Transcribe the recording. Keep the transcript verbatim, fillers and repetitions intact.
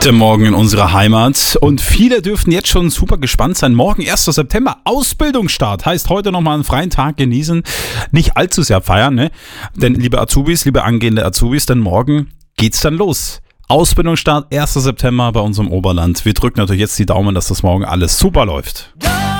Heute Morgen in unserer Heimat und viele dürften jetzt schon super gespannt sein. Morgen, erster September, Ausbildungsstart. Heißt heute nochmal einen freien Tag genießen. Nicht allzu sehr feiern, ne? Denn liebe Azubis, liebe angehende Azubis, denn morgen geht's dann los. Ausbildungsstart, erster September bei uns im Oberland. Wir drücken natürlich jetzt die Daumen, dass das morgen alles super läuft.